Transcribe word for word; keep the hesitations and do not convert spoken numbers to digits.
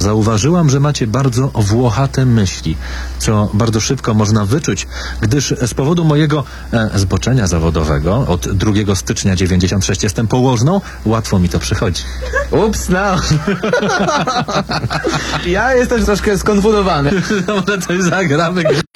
Zauważyłam, że macie bardzo włochate myśli, co bardzo szybko można wyczuć, gdyż z powodu mojego e, zboczenia zawodowego od drugiego stycznia dziewięćdziesiąt sześć jestem położną, łatwo mi to przychodzi. Ups, no. Ja jestem troszkę skonfundowany. Może coś zagramy.